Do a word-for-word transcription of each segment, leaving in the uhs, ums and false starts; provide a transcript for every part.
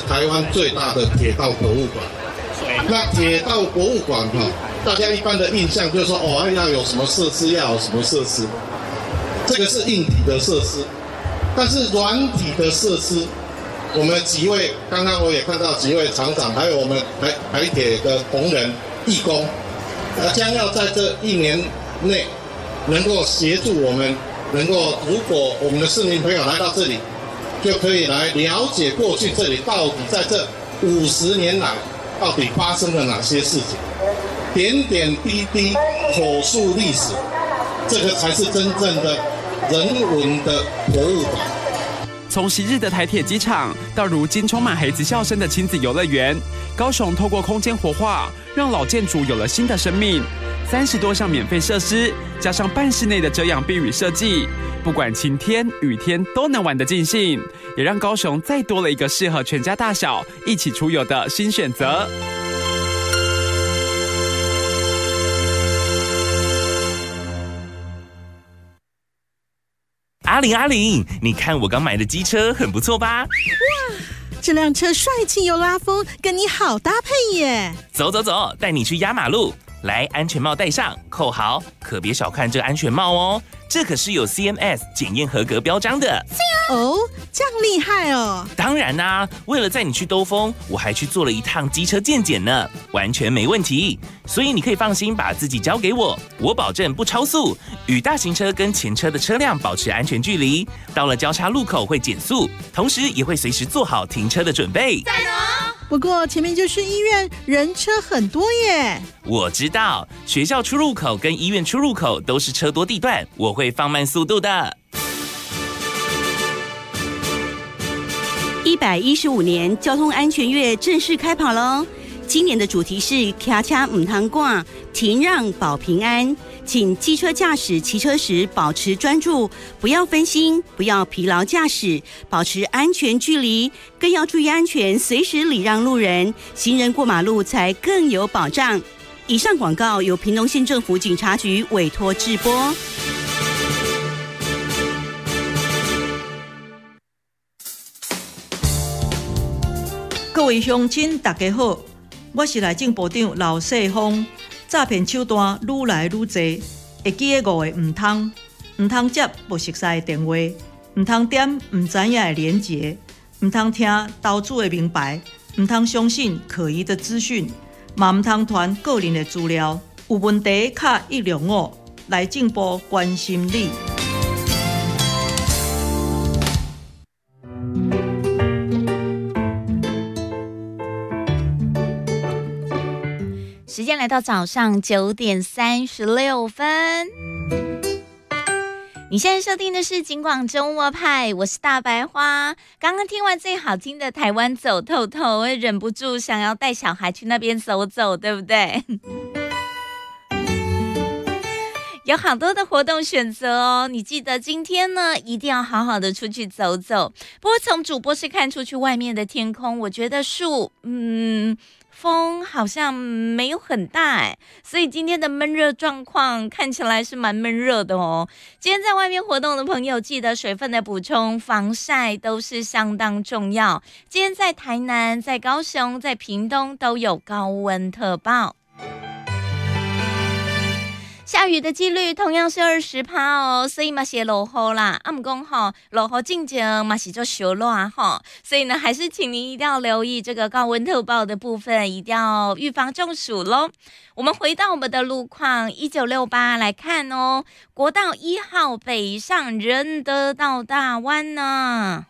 台湾最大的铁道博物馆。那铁道博物馆哈，大家一般的印象就是说，哦，要有什么设施，要有什么设施，这个是硬体的设施。但是软体的设施，我们几位刚刚我也看到几位厂长，还有我们台台铁的同仁、义工，呃，将要在这一年内能够协助我们，能够如果我们的市民朋友来到这里，就可以来了解过去这里到底在这五十年来到底发生了哪些事情，点点滴滴口述历史，这个才是真正的人文的博物馆。 从昔日的台铁机场，到如今充满孩子笑声的亲子游乐园，高雄透过空间活化，让老建筑有了新的生命。三十多项免费设施，加上半室内的遮阳避雨设计，不管晴天雨天都能玩得尽兴，也让高雄再多了一个适合全家大小一起出游的新选择。 阿玲阿玲，你看我刚买的机车很不错吧？ 哇，这辆车帅气又拉风，跟你好搭配耶！ 走走走，带你去压马路。来，安全帽戴上，扣好，可别小看这安全帽哦，这可是有 C M S 检验合格标章的。 哦，这样厉害哦！ 当然啦、啊，为了载你去兜风，我还去做了一趟机车健检呢，完全没问题。所以你可以放心把自己交给我，我保证不超速，与大型车跟前车的车辆保持安全距离。到了交叉路口会减速，同时也会随时做好停车的准备。 赞哦！不过前面就是医院，人车很多耶。 我知道，学校出入口跟医院出入口都是车多地段，我会放慢速度的。 一百一十五年交通安全月正式开跑喽！今年的主题是骑车唔通赶，停让保平安。请机车驾驶骑车时保持专注，不要分心，不要疲劳驾驶，保持安全距离，更要注意安全，随时礼让路人，行人过马路才更有保障。以上广告由屏东县政府警察局委托制播。 各位乡亲大家好，我是内政部长刘世芳。诈骗手段愈来愈多，会记得五个唔通，唔通接不熟悉的电话，唔通点唔知影的连结，唔通听投资的明白，唔通相信可疑的资讯，嘛唔通传个人的资料。有问题卡一零五，内政部关心你。 时间来到早上九点三十六分，你现在收听的是警广周末派，我是大白花。刚刚听完最好听的台湾走透透，我也忍不住想要带小孩去那边走走，对不对？有好多的活动选择哦，你记得今天呢一定要好好的出去走走。不过从主播室看出去外面的天空，我觉得树嗯风好像没有很大哎，所以今天的闷热状况看起来是蛮闷热的哦。今天在外面活动的朋友，记得水分的补充、防晒都是相当重要。今天在台南、在高雄、在屏东都有高温特报。下雨的几率同样是 百分之二十 哦，所以嘛是落雨啦。啊不过吼，落雨进前嘛是做小热吼，所以呢还是请您一定要留意这个高温特报的部分，一定要预防中暑咯。我们回到我们的路况一九六八来看哦，国道一号北上仁德到大湾呢。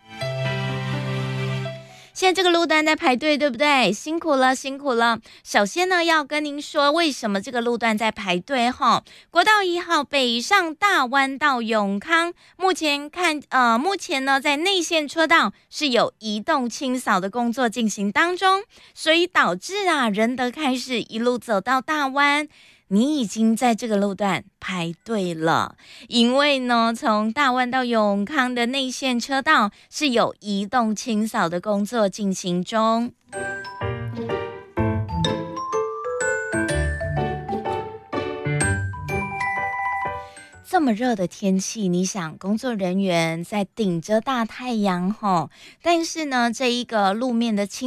现在这个路段在排队，对不对？辛苦了，辛苦了。首先呢，要跟您说为什么这个路段在排队哈。国道一号北上大湾到永康，目前看呃，目前呢在内线车道是有移动清扫的工作进行当中，所以导致啊仁德开始一路走到大湾。你已经在这个路段排队了，因为呢，从大湾到永康的内线车道是有移动清扫的工作进行中。这么热的天气，你想工作人员在顶着大太阳吼，但是呢，这一个路面的清